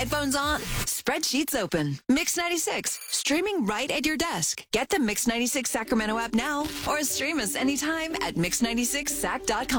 headphones on, spreadsheets open. Mix 96, streaming right at your desk. Get the Mix 96 Sacramento app now or stream us anytime at mix96sac.com.